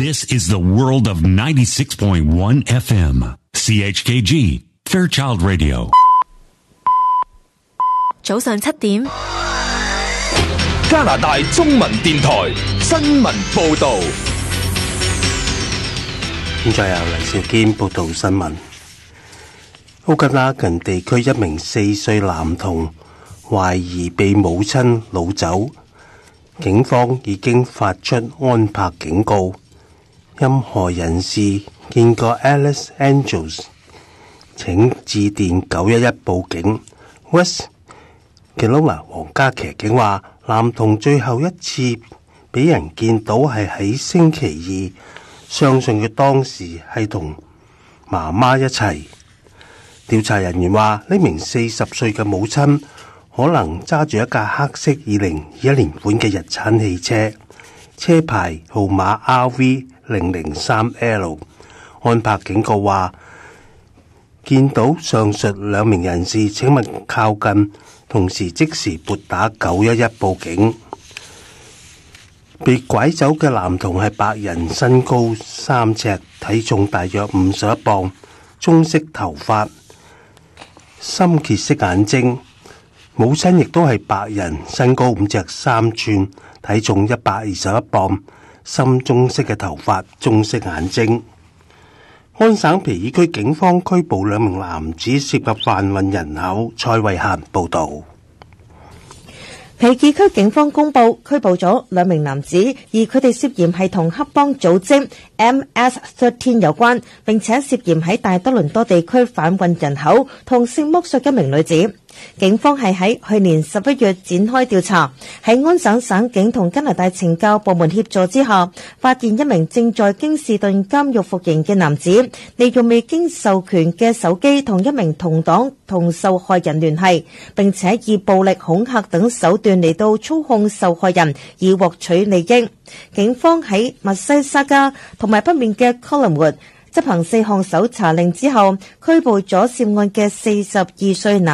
This is the world of 96.1 FM. CHKG, Fairchild Radio. 早上7點， 加拿大中文電台新聞報道。 現在由黎兆堅報道新聞。奧格拉根地區一名4歲男童懷疑被母親擄走，警方已經發出安柏警告。任何人士見過 Alice Angels， 請致電911報警。West Kelowna 皇家騎警話，男童最後一次俾人見到係喺星期二，相信佢當時係同媽媽一齊。調查人員話，呢名40歲嘅母親可能揸住一架黑色2021年款嘅日產汽車，車牌號碼 RV003L。 安柏警告話，見到上述兩名人士請勿靠近，同時即時撥打911報警。被拐走嘅男童係白人，身高3尺，體重大約51磅，棕色頭髮，深褐色眼睛。母親亦都係白人，身高5尺3寸，體重121磅，深棕色嘅頭髮，棕色眼睛。安省皮爾區警方拘捕兩名男子涉及販運人口。蔡慧嫻報道。 皮爾區警方公布拘捕咗兩名男子，而佢哋涉嫌係同黑幫組織 MS-13 有關，並且涉嫌喺大多倫多地區販運人口同性剝削一名女子。警方係喺去年11月展開調查，喺安省省警同加拿大懲教部門協助之下，發現一名正在京士頓監獄服刑嘅男子，利用未經授權嘅手機同一名同黨同受害人聯繫，並且以暴力恐嚇等手段嚟到操控受害人，以獲取利益。警方喺密西沙加同埋北面嘅 Collingwood執行4項搜查令之後，拘捕咗涉案嘅42歲男